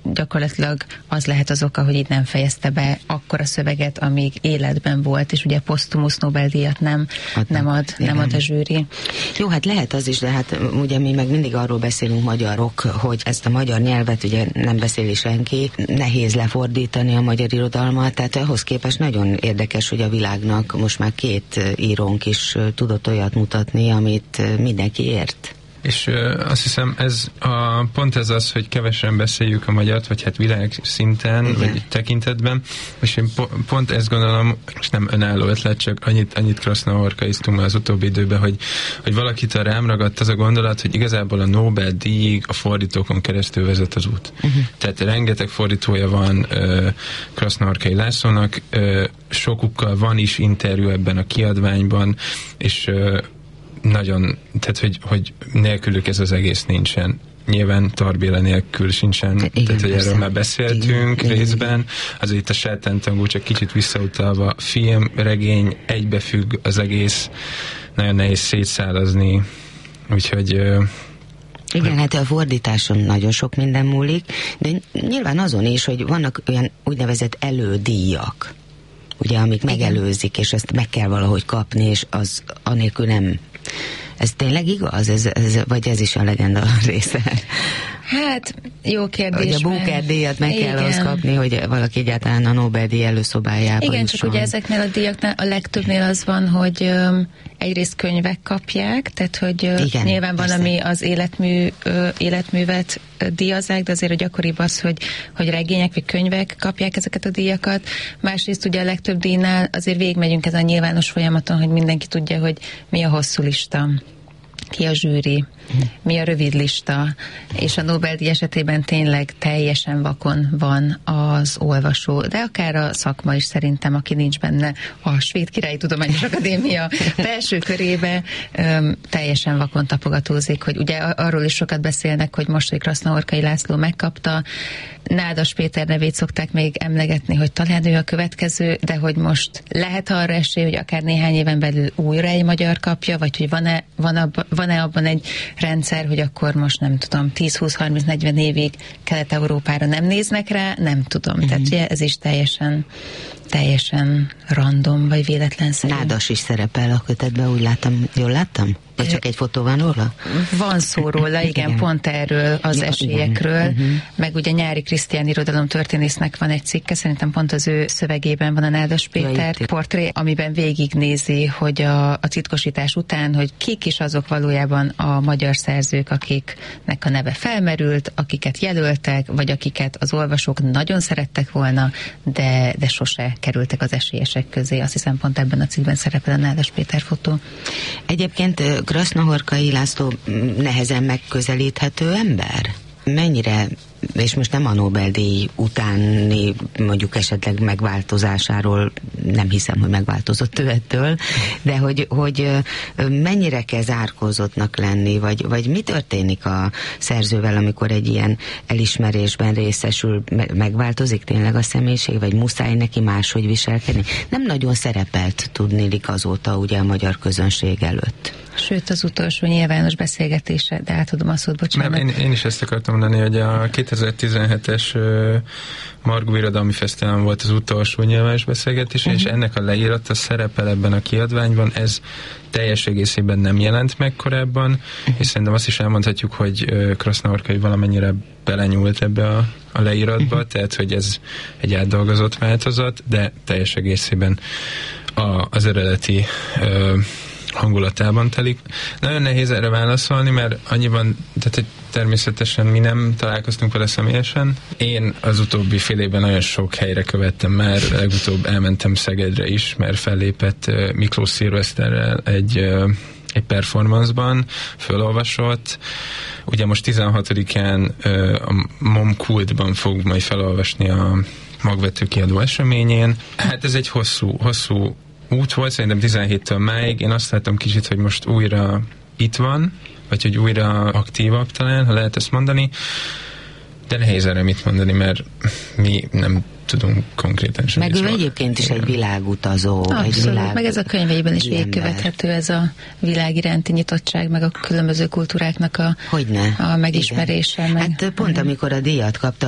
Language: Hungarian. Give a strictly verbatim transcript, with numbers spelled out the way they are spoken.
gyakorlatilag az lehet az oka, hogy itt nem fejezte be akkora szöveget, amíg életben volt, és ugye posztumusz Nobel-díjat nem, nem ad, nem ad a zsűri. Jó, hát lehet az is, de hát ugye mi meg mindig arról beszélünk magyarok, hogy ezt a magyar nyelvet ugye nem beszéli senki, nehéz lefordítani a magyar irodalmat, tehát ahhoz képest nagyon érdekes, hogy a világnak most már két írónk is tudott olyat mutatni, amit mindenki ért. És ö, azt hiszem, ez a, pont ez az, hogy kevesen beszéljük a magyart, vagy hát világszinten, igen, vagy tekintetben, és én po, pont ezt gondolom, és nem önálló ötlet, csak annyit, annyit krasznahorkaiztunk az utóbbi időben, hogy, hogy valakitől rám ragadt az a gondolat, hogy igazából a Nobel-díjig a fordítókon keresztül vezet az út. Uh-huh. Tehát rengeteg fordítója van ö, Krasznahorkai Lászlónak, ö, sokukkal van is interjú ebben a kiadványban, és ö, nagyon, tehát hogy, hogy nélkülük ez az egész nincsen. Nyilván Tarbéla nélkül sincsen, igen, tehát hogy erről már beszéltünk, igen, részben. Igen. Azért itt a Sátán-tangó csak kicsit visszautalva, film, regény, egybefügg az egész, nagyon nehéz szétszálazni, úgyhogy... Igen, hát a fordításon nagyon sok minden múlik, de nyilván azon is, hogy vannak olyan úgynevezett elődíjak, ugye, amik igen, megelőzik, és ezt meg kell valahogy kapni, és az anélkül nem... Ez tényleg igaz? Ez, ez, vagy ez is a legenda része? Hát, jó kérdés. Hogy a Booker-díjat meg igen, kell ahhoz kapni, hogy valaki egyáltalán a Nobel-díj előszobályába igen, jusson. csak ugye ezeknél a díjaknál a legtöbbnél az van, hogy um, egyrészt könyvek kapják, tehát hogy uh, igen, nyilván persze, van, ami az életmű, uh, életművet uh, díjazzák, de azért a gyakoribb az, hogy, hogy regények vagy könyvek kapják ezeket a díjakat. Másrészt ugye a legtöbb díjnál azért végigmegyünk ezen a nyilvános folyamaton, hogy mindenki tudja, hogy mi a hosszú lista, ki a zsűri, mi a rövid lista, és a Nobel-díj esetében tényleg teljesen vakon van az olvasó, de akár a szakma is szerintem, aki nincs benne a Svéd Királyi Tudományos Akadémia belső körébe, öm, teljesen vakon tapogatózik, hogy ugye arról is sokat beszélnek, hogy most, hogy Krasznahorkai László megkapta, Nádas Péter nevét szokták még emlegetni, hogy talán ő a következő, de hogy most lehet arra esély, hogy akár néhány éven belül újra egy magyar kapja, vagy hogy van-e, van abba, van-e abban egy rendszer, hogy akkor most nem tudom, tíz, húsz, harminc, negyven évig Kelet-Európára nem néznek rá, nem tudom. Mm-hmm. Tehát ugye ez is teljesen teljesen random, vagy véletlenszerű. Nádas is szerepel a kötetben, úgy láttam, jól láttam? Vagy csak egy fotó van róla? Van szó róla, igen, igen, pont erről az ja, esélyekről, uh-huh. meg ugye Nyári Krisztián irodalom történésznek van egy cikke, szerintem pont az ő szövegében van a Nádas Péter ja, portré, amiben végignézi, hogy a, a titkosítás után, hogy kik is azok valójában a magyar szerzők, akiknek a neve felmerült, akiket jelöltek, vagy akiket az olvasók nagyon szerettek volna, de, de sose kerültek az esélyesek közé. Azt hiszem pont ebben a cikkben szerepel a Nádas Péter fotó. Egyébként Krasznahorkai László nehezen megközelíthető ember? Mennyire, és most nem a Nobel-díj utáni mondjuk esetleg megváltozásáról nem hiszem, hogy megváltozott ő ettől, de hogy, hogy mennyire kell zárkózottnak lenni, vagy, vagy mi történik a szerzővel, amikor egy ilyen elismerésben részesül, megváltozik tényleg a személyiség, vagy muszáj neki máshogy viselkedni? Nem nagyon szerepelt tudnilik azóta ugye a magyar közönség előtt. Sőt, az utolsó nyilvános beszélgetése, de átadom a szót, bocsánat. Nem, én, én is ezt akartam mondani, hogy a kétezer-tizenhetes uh, Margó Irodalmi Fesztiválon volt az utolsó nyilvános beszélgetés, uh-huh. és ennek a leírata szerepel ebben a kiadványban, ez teljes egészében nem jelent meg korábban, uh-huh. és szerintem azt is elmondhatjuk, hogy uh, Krasznahorkai valamennyire belenyúlt ebbe a, a leíratba, uh-huh. tehát, hogy ez egy átdolgozott változat, de teljes egészében a, az eredeti uh, hangulatában telik. Nagyon nehéz erre válaszolni, mert annyiban, tehát hogy természetesen mi nem találkoztunk vele személyesen. Én az utóbbi fél évben nagyon sok helyre követtem már, legutóbb elmentem Szegedre is, mert fellépett uh, Miklós Szilveszterrel egy, uh, egy performanceban, fölolvasott. Ugye most tizenhatodikán uh, a MOM Kultban fog majd felolvasni a magvető kiadó eseményén. Hát ez egy hosszú, hosszú út volt, szerintem tizenhéttől máig. Én azt látom kicsit, hogy most újra itt van, vagy hogy újra aktívabb talán, ha lehet ezt mondani, de nehéz erre mit mondani, mert mi nem tudunk konkrétan sem. Meg ő egyébként is egy világutazó. Abszolút, egy világ... meg ez a könyveiben is végigkövethető, ez a világ iránti nyitottság, meg a különböző kultúráknak a, a megismerése. Meg, hát pont amikor a díjat kapta,